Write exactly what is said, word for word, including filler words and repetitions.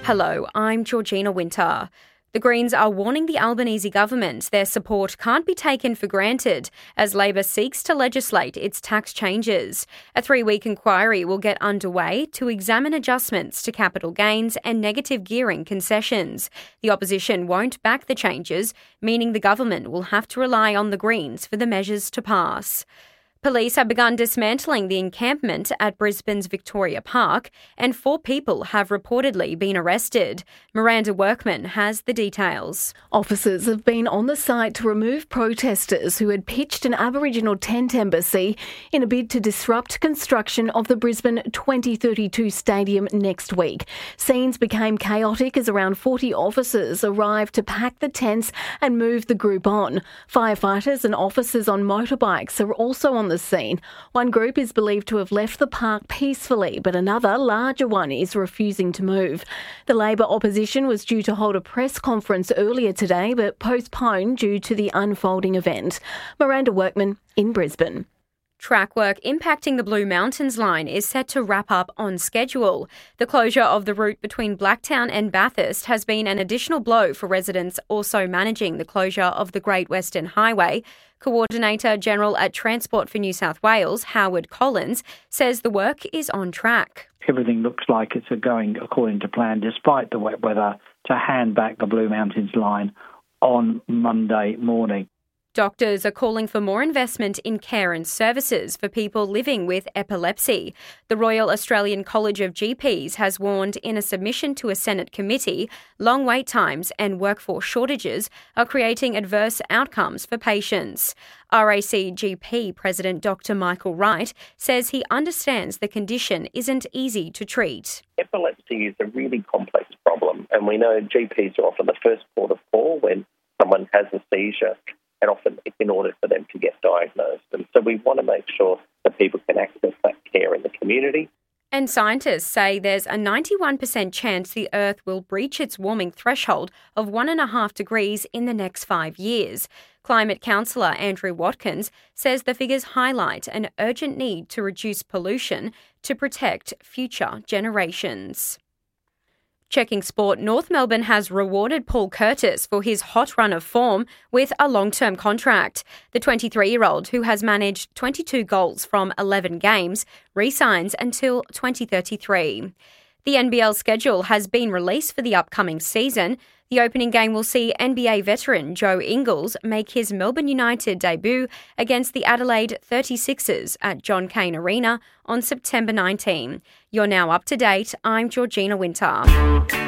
Hello, I'm Georgina Winter. The Greens are warning the Albanese government their support can't be taken for granted as Labor seeks to legislate its tax changes. A three-week inquiry will get underway to examine adjustments to capital gains and negative gearing concessions. The opposition won't back the changes, meaning the government will have to rely on the Greens for the measures to pass. Police have begun dismantling the encampment at Brisbane's Victoria Park, and four people have reportedly been arrested. Miranda Workman has the details. Officers have been on the site to remove protesters who had pitched an Aboriginal tent embassy in a bid to disrupt construction of the Brisbane twenty thirty-two stadium next week. Scenes became chaotic as around forty officers arrived to pack the tents and move the group on. Firefighters and officers on motorbikes are also on the scene. One group is believed to have left the park peacefully, but another, larger one, is refusing to move. The Labor opposition was due to hold a press conference earlier today, but postponed due to the unfolding event. Miranda Workman in Brisbane. Track work impacting the Blue Mountains line is set to wrap up on schedule. The closure of the route between Blacktown and Bathurst has been an additional blow for residents also managing the closure of the Great Western Highway. Coordinator General at Transport for New South Wales, Howard Collins, says the work is on track. Everything looks like it's going according to plan, despite the wet weather, to hand back the Blue Mountains line on Monday morning. Doctors are calling for more investment in care and services for people living with epilepsy. The Royal Australian College of G Ps has warned in a submission to a Senate committee long wait times and workforce shortages are creating adverse outcomes for patients. R A C G P President Doctor Michael Wright says he understands the condition isn't easy to treat. Epilepsy is a really complex problem, and we know G Ps are often the first port of call when someone has a seizure, and often in order for them to get diagnosed. And so we want to make sure that people can access that care in the community. And scientists say there's a ninety-one percent chance the Earth will breach its warming threshold of one and a half degrees in the next five years. Climate counsellor Andrew Watkins says the figures highlight an urgent need to reduce pollution to protect future generations. Checking sport, North Melbourne has rewarded Paul Curtis for his hot run of form with a long-term contract. The twenty-three-year-old, who has managed twenty-two goals from eleven games, re-signs until twenty thirty-three. The N B L schedule has been released for the upcoming season. The opening game will see N B A veteran Joe Ingles make his Melbourne United debut against the Adelaide thirty-sixers at John Cain Arena on September nineteenth. You're now up to date. I'm Georgina Winter.